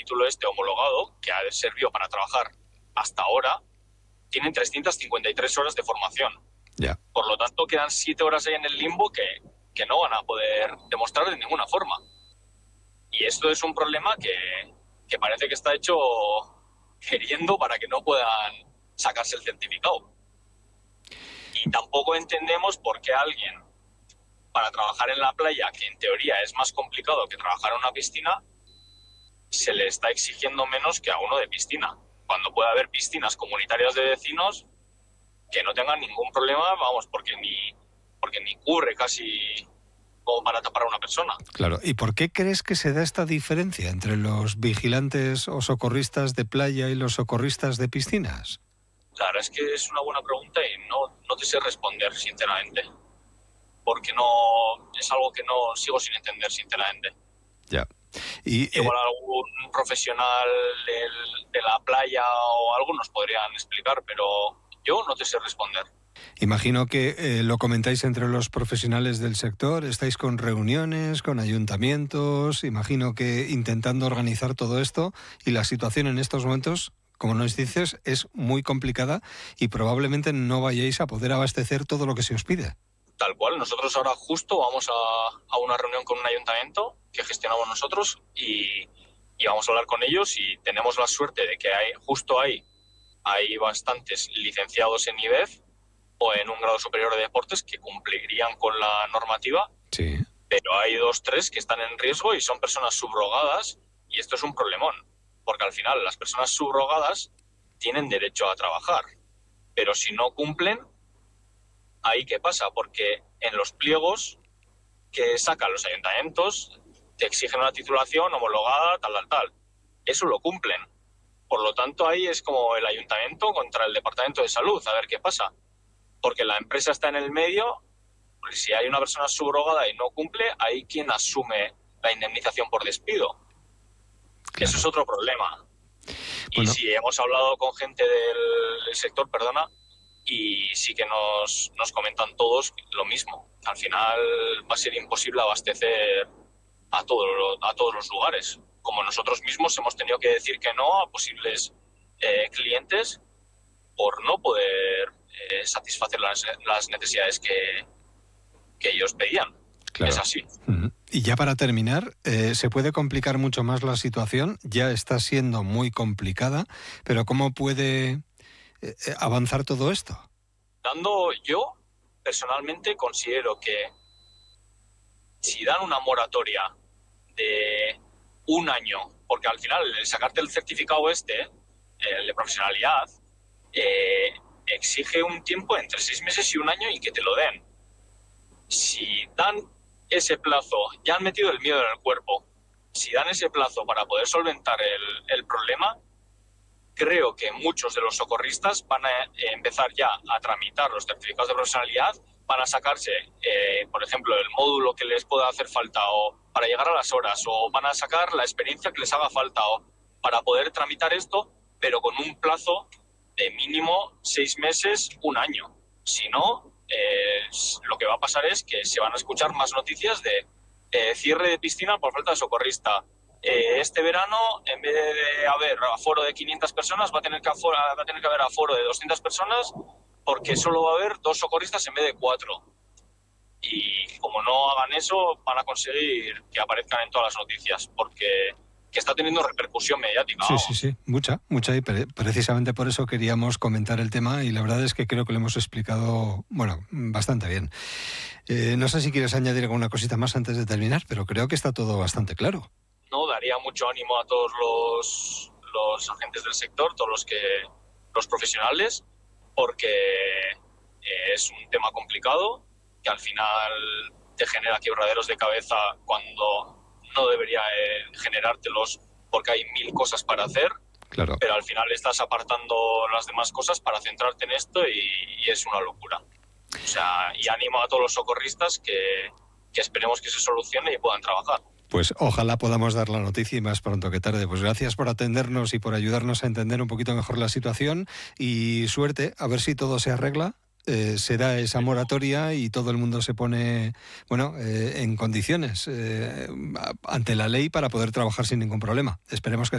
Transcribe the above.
título homologado, que ha servido para trabajar hasta ahora, tienen 353 horas de formación. Ya. Por lo tanto, quedan 7 horas ahí en el limbo que no van a poder demostrar de ninguna forma. Y esto es un problema que parece que está hecho queriendo para que no puedan sacarse el certificado. Y tampoco entendemos por qué alguien, para trabajar en la playa, que en teoría es más complicado que trabajar en una piscina, se le está exigiendo menos que a uno de piscina, cuando puede haber piscinas comunitarias de vecinos que no tengan ningún problema, porque ni curre casi como para tapar a una persona. Claro, ¿y por qué crees que se da esta diferencia entre los vigilantes o socorristas de playa y los socorristas de piscinas? La verdad es que es una buena pregunta y no te sé responder, sinceramente. Porque es algo que no sigo sin entender, sinceramente. Ya. Y, igual algún profesional de la playa o algo nos podrían explicar, pero yo no te sé responder. Imagino que lo comentáis entre los profesionales del sector, estáis con reuniones, con ayuntamientos, imagino que intentando organizar todo esto, y la situación en estos momentos, como nos dices, es muy complicada y probablemente no vayáis a poder abastecer todo lo que se os pide. Tal cual, nosotros ahora justo vamos a una reunión con un ayuntamiento que gestionamos nosotros y vamos a hablar con ellos, y tenemos la suerte de que hay bastantes licenciados en IBEF o en un grado superior de deportes que cumplirían con la normativa. Sí. Pero hay 2-3 que están en riesgo y son personas subrogadas, y esto es un problemón, porque al final las personas subrogadas tienen derecho a trabajar, pero si no cumplen, ¿ahí qué pasa? Porque en los pliegos que sacan los ayuntamientos te exigen una titulación homologada, tal. Eso lo cumplen. Por lo tanto, ahí es como el ayuntamiento contra el departamento de salud, a ver qué pasa. Porque la empresa está en el medio, pues si hay una persona subrogada y no cumple, ahí ¿quién asume la indemnización por despido? Claro. Eso es otro problema. Bueno. Y sí, hemos hablado con gente del sector, y sí que nos comentan todos lo mismo. Al final va a ser imposible abastecer a todos los lugares. Como nosotros mismos hemos tenido que decir que no a posibles clientes por no poder satisfacer las necesidades que ellos pedían. Claro. Es así. Y ya para terminar, ¿se puede complicar mucho más la situación? Ya está siendo muy complicada, pero ¿cómo puede avanzar todo esto? Yo personalmente considero que si dan una moratoria de 1 año, porque al final el sacarte el certificado el de profesionalidad, exige un tiempo entre 6 meses y 1 año y que te lo den. Si dan ese plazo, ya han metido el miedo en el cuerpo, si dan ese plazo para poder solventar el problema, creo que muchos de los socorristas van a empezar ya a tramitar los certificados de profesionalidad, van a sacarse, por ejemplo, el módulo que les pueda hacer falta o para llegar a las horas, o van a sacar la experiencia que les haga falta o para poder tramitar esto, pero con un plazo de mínimo 6 meses, 1 año. Si no, lo que va a pasar es que se van a escuchar más noticias de cierre de piscina por falta de socorrista. Este verano, en vez de haber aforo de 500 personas, va a tener que haber aforo de 200 personas, porque solo va a haber 2 socorristas en vez de 4. Y como no hagan eso, van a conseguir que aparezcan en todas las noticias, porque que está teniendo repercusión mediática. Sí, mucha, y precisamente por eso queríamos comentar el tema, y la verdad es que creo que lo hemos explicado, bastante bien. No sé si quieres añadir alguna cosita más antes de terminar, pero creo que está todo bastante claro. No, daría mucho ánimo a todos los agentes del sector, todos los profesionales, porque es un tema complicado que al final te genera quebraderos de cabeza cuando no debería generártelos, porque hay 1000 cosas para hacer. Claro. Pero al final estás apartando las demás cosas para centrarte en esto y es una locura. O sea, y ánimo a todos los socorristas que esperemos que se solucione y puedan trabajar. Pues ojalá podamos dar la noticia y más pronto que tarde. Pues gracias por atendernos y por ayudarnos a entender un poquito mejor la situación, y suerte, a ver si todo se arregla. Se da esa moratoria y todo el mundo se pone en condiciones ante la ley para poder trabajar sin ningún problema. Esperemos que